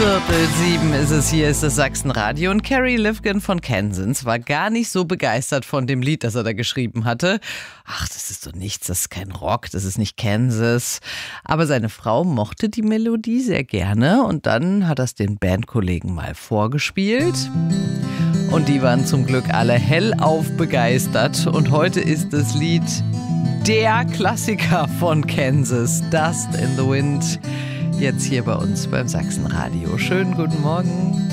6:15 ist es, hier ist das Sachsenradio und Kerry Livgren von Kansas war gar nicht so begeistert von dem Lied, das er da geschrieben hatte. Ach, das ist doch nichts, das ist kein Rock, das ist nicht Kansas. Aber seine Frau mochte die Melodie sehr gerne und dann hat er es den Bandkollegen mal vorgespielt. Und die waren zum Glück alle hellauf begeistert und heute ist das Lied der Klassiker von Kansas, Dust in the Wind. Jetzt hier bei uns beim Sachsenradio. Schönen guten Morgen.